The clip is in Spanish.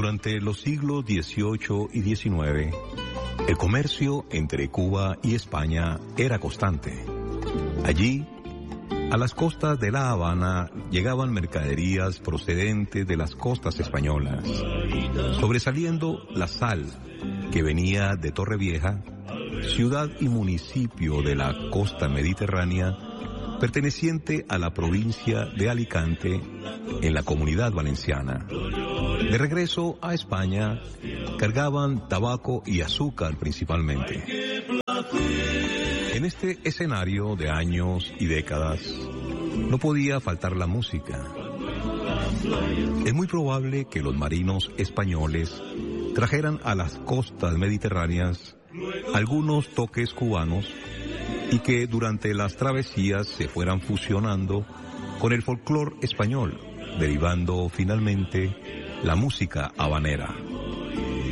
Durante los siglos XVIII y XIX, el comercio entre Cuba y España era constante. Allí, a las costas de La Habana llegaban mercaderías procedentes de las costas españolas, sobresaliendo la sal que venía de Torrevieja, ciudad y municipio de la costa mediterránea, perteneciente a la provincia de Alicante, en la Comunidad Valenciana. De regreso a España, cargaban tabaco y azúcar principalmente. En este escenario de años y décadas, no podía faltar la música. Es muy probable que los marinos españoles trajeran a las costas mediterráneas algunos toques cubanos y que durante las travesías se fueran fusionando con el folclore español, derivando finalmente la música habanera.